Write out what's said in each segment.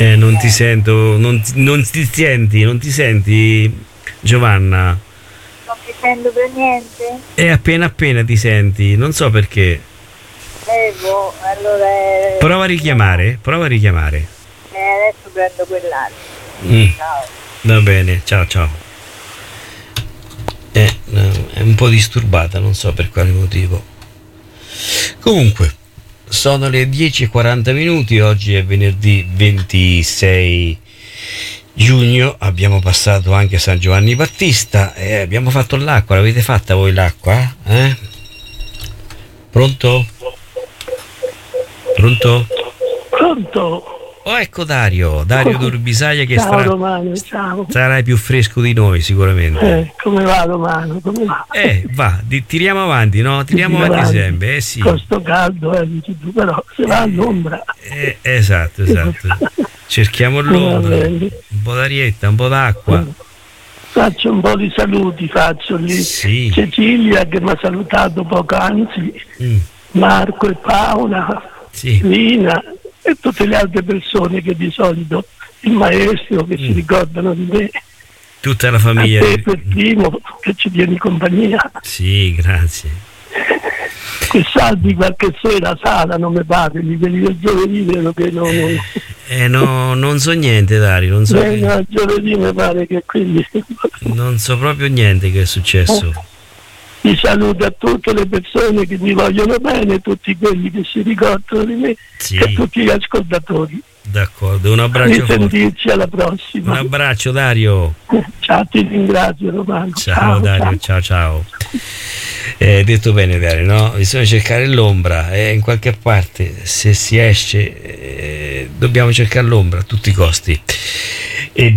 Non ti sento, non ti senti Giovanna? Non ti sento per niente? Appena ti senti, non so perché. Allora... Prova a richiamare. Adesso prendo quell'altro. Ciao. Va bene, ciao. È un po' disturbata, non so per quale motivo. Comunque, sono le 10:40, oggi è venerdì 26 giugno, abbiamo passato anche San Giovanni Battista e abbiamo fatto l'acqua. L'avete fatta voi l'acqua? Pronto? Oh, ecco Dario D'Urbisaglia che Romano, ciao. Sarai più fresco di noi sicuramente. Come va Romano? Come va? Tiriamo avanti, no? Tiriamo avanti sempre, sì. Con sto caldo, dici tu, però se va all'ombra. Esatto. Cerchiamo l'ombra, un po' d'arietta, un po' d'acqua. Faccio un po' di saluti, Sì. Cecilia che mi ha salutato poc'anzi, Marco e Paola, Lina e tutte le altre persone che di solito, il maestro che si ricordano di me. Tutta la famiglia. A te per primo che ci tieni compagnia. Sì, grazie. Che salvi qualche sera sala, non mi pare, di quelli del giovedì, credo che non so niente, Dario, non so. No, giovedì mi pare che quindi. Non so proprio niente che è successo. Ti saluto a tutte le persone che mi vogliono bene, tutti quelli che si ricordano di me e a tutti gli ascoltatori. D'accordo, un abbraccio. Risentirci alla prossima. Un abbraccio Dario. Ciao, ti ringrazio Romano. Ciao Dario, ciao. Detto bene Dario, no? Bisogna cercare l'ombra in qualche parte, se si esce dobbiamo cercare l'ombra a tutti i costi e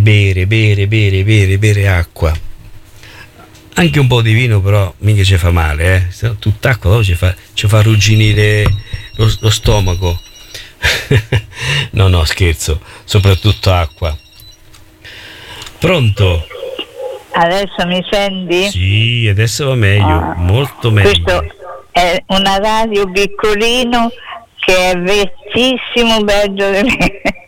bere acqua. Anche un po' di vino però mica ci fa male, tutt'acqua dopo ci fa arrugginire lo stomaco. No, scherzo, soprattutto acqua. Pronto? Adesso mi senti? Sì, adesso va meglio, molto meglio. Questo è una radio piccolino che è vecchissimo, peggio di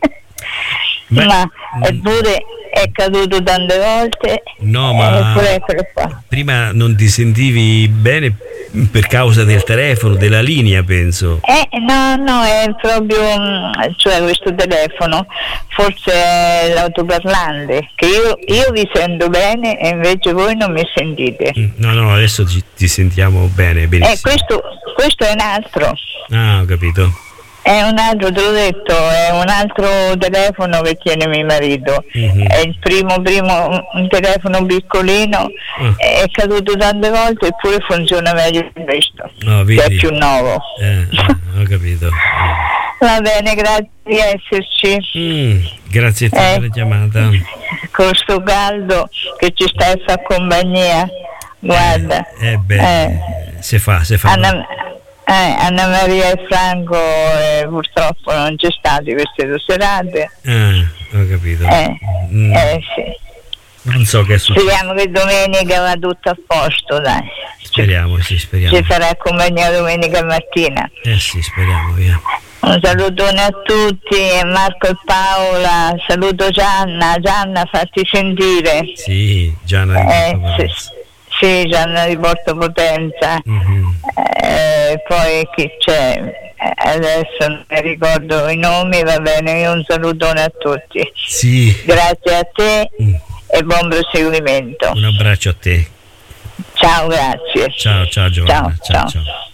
me. Ma eppure è caduto tante volte. No, ma prima non ti sentivi bene per causa del telefono, della linea, penso. No, è proprio, cioè questo telefono, forse è l'autoparlante, che io vi sento bene e invece voi non mi sentite. No, adesso ti sentiamo bene, benissimo. Questo è un altro. Ah, ho capito. È un altro, te l'ho detto, è un altro telefono che tiene mio marito. È il primo un telefono piccolino, è caduto tante volte eppure funziona meglio di questo, che è più nuovo. Ho capito. Va bene, grazie di esserci. Grazie a te per la chiamata. Con sto caldo che ci stai a fare compagnia, guarda. Se fa. Anna Maria e Franco purtroppo non c'è state queste 2 serate. Ho capito. Sì. Non so che è successo. Speriamo che domenica va tutto a posto, dai. Speriamo. Ci sarà compagnia domenica mattina. Sì, speriamo, via. Un salutone a tutti, Marco e Paola, saluto Gianna, fatti sentire. Sì, Gianna di Sì, Gianna di Porto Potenza. Poi chi c'è? Adesso non mi ricordo i nomi, va bene, io un salutone a tutti. Sì. Grazie a te e buon proseguimento. Un abbraccio a te. Ciao, grazie. Ciao Giovanna. Ciao.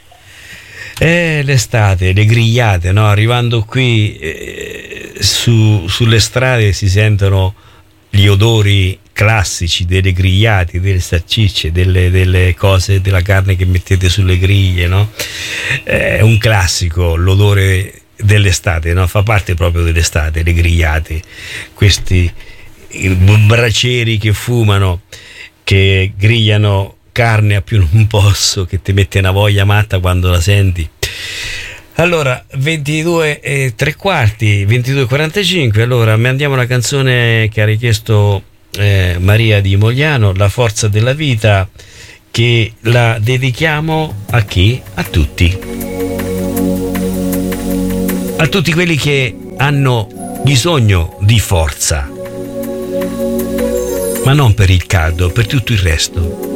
L'estate, le grigliate, no? Arrivando qui sulle strade si sentono gli odori classici delle grigliate, delle salsicce, delle cose, della carne che mettete sulle griglie, no? È un classico l'odore dell'estate, no? Fa parte proprio dell'estate, le grigliate, questi bracieri che fumano, che grigliano carne a più non posso, che ti mette una voglia matta quando la senti. Allora, 22:45, 22:45, allora mandiamo la canzone che ha richiesto Maria di Mogliano, La forza della vita, che la dedichiamo a chi? A tutti quelli che hanno bisogno di forza, ma non per il caldo, per tutto il resto.